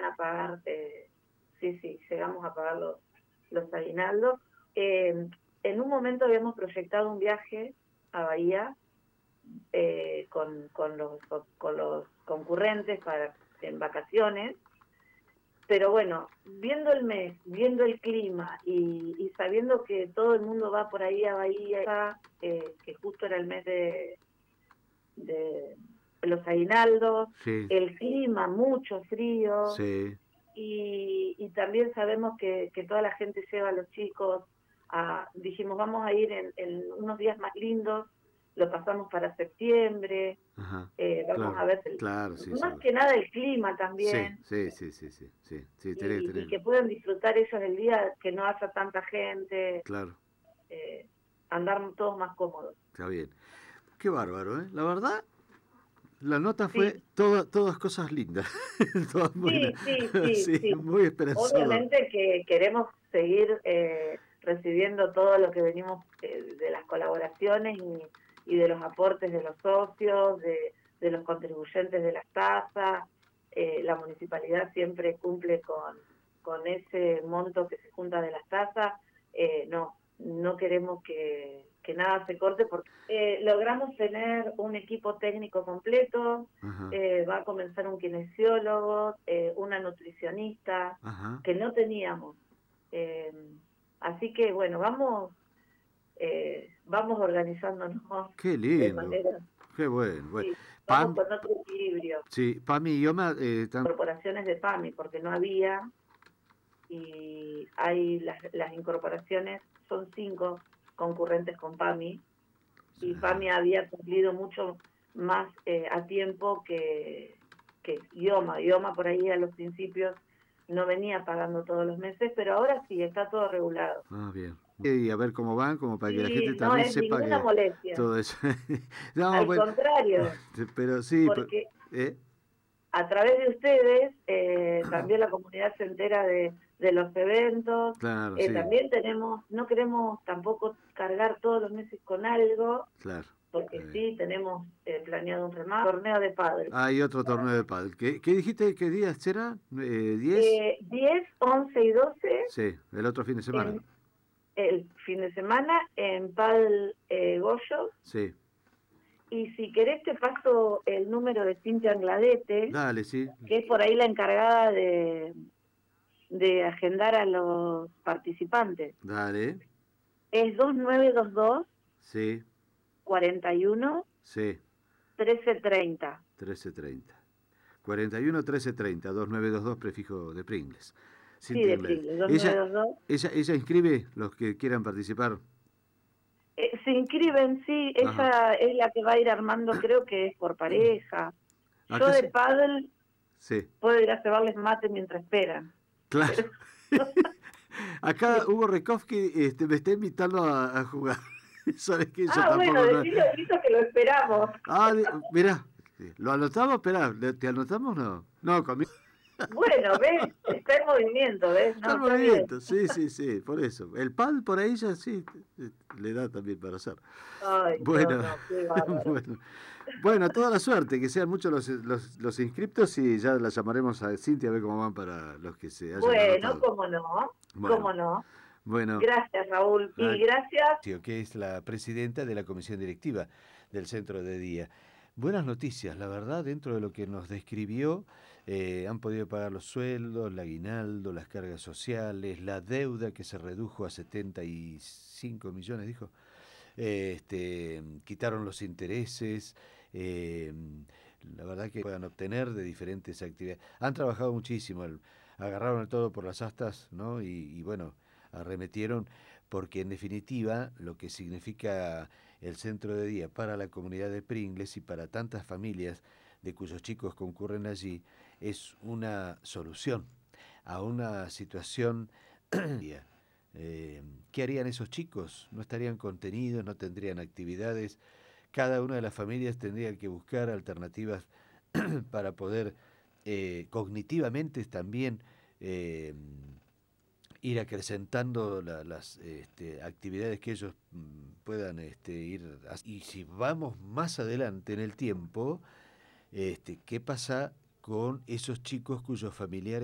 llegan a pagar, sí, llegamos a pagar los aguinaldos. En un momento habíamos proyectado un viaje a Bahía con los concurrentes en vacaciones, pero bueno, viendo el mes, viendo el clima y sabiendo que todo el mundo va por ahí a Bahía, que justo era el mes de los aguinaldos, Sí, el clima, mucho frío, sí. y también sabemos que toda la gente lleva a los chicos, dijimos vamos a ir en unos días más lindos, lo pasamos para septiembre, Ajá. vamos Claro, a ver, claro, sí, más seguro. que nada el clima Sí, también, sí, sí, sí, sí, sí, sí, y tenés, que puedan disfrutar ellos el día, que no haya tanta gente, claro, eh, andar todos más cómodos. está bien. Qué bárbaro, ¿eh? La verdad, la nota fue Sí, todas cosas lindas, todas buenas, sí, sí. muy esperanzador. Obviamente que queremos seguir recibiendo todo lo que venimos de las colaboraciones y de los aportes de los socios, de los contribuyentes de las tasas. La municipalidad siempre cumple con ese monto que se junta de las tasas. No queremos que nada se corte porque logramos tener un equipo técnico completo. Ajá, Va a comenzar un kinesiólogo, una nutricionista, ajá. que no teníamos. Eh, Así que bueno, vamos organizándonos Qué de lindo, manera, qué bueno. Bueno, sí, vamos Pam, con otro equilibrio. sí, Pam y yo Incorporaciones de PAMI, porque no había, y hay las incorporaciones, son 5 concurrentes con PAMI, y PAMI había cumplido mucho más a tiempo que IOMA. IOMA por ahí a los principios no venía pagando todos los meses, pero ahora sí, está todo regulado. bien. Y a ver cómo van, como para que la gente Sí, no también es sepa ninguna que molestia, todo eso. No, al bueno, contrario, pero sí, porque ¿eh? a través de ustedes también la comunidad se entera de los eventos, Claro, sí, también no queremos tampoco cargar todos los meses con algo, claro. porque sí tenemos planeado un torneo de pádel. Hay otro torneo de pádel. ¿Qué dijiste? ¿Qué días será? ¿10? 10, 11 y 12 Sí, el otro fin de semana. en el fin de semana en Pádel Goyo. Sí, Y si querés te paso el número de Cintia Angladete, dale, sí, que es por ahí la encargada de agendar a los participantes. dale, Es 2922 sí, 41 sí, 1330. 13:30. 41 13:30, 2922 prefijo de Pringles. Sí, Cintia de Anglade. Pringles, Ella, 2922. ella inscribe los que quieran participar. Se inscriben, sí, Ajá. ella es la que va a ir armando, creo que es por pareja. Yo Acá de sí. pádel Sí, puedo ir a cebarles mate mientras esperan. claro. Pero, Acá Hugo Rekovsky me está invitando a jugar. ¿Sabes qué? Yo bueno, tampoco no. decirle a Lito que lo esperamos. Mirá, ¿lo anotamos? Esperá, ¿te anotamos o no? No, conmigo. Bueno, ¿ves? Está en movimiento, ¿ves? Está No, el está bien. movimiento, sí, sí, sí, por eso. El pad por ahí ya sí, le da también para hacer. Ay, no, Bueno, no, qué bárbaro. bueno, bueno, toda la suerte, que sean muchos los inscriptos y ya la llamaremos a Cintia a ver cómo van para los que se hayan Bueno, anotado. cómo no, Bueno, cómo no. bueno. Gracias, Raúl. Y gracias. Que es la presidenta de la comisión directiva del centro de día. Buenas noticias, la verdad, dentro de lo que nos describió, han podido pagar los sueldos, el aguinaldo, las cargas sociales, la deuda que se redujo a 75 millones, dijo. Quitaron los intereses, eh, la verdad que puedan obtener de diferentes actividades. Han trabajado muchísimo, agarraron el todo por las astas, ¿no? Y bueno, arremetieron, porque en definitiva lo que significa el centro de día para la comunidad de Pringles y para tantas familias de cuyos chicos concurren allí es una solución a una situación. ¿Qué harían esos chicos? No estarían contenidos, no tendrían actividades. Cada una de las familias tendría que buscar alternativas para poder cognitivamente también eh, ir acrecentando las actividades que ellos puedan ir. Y si vamos más adelante en el tiempo, ¿qué pasa con esos chicos cuyos familiares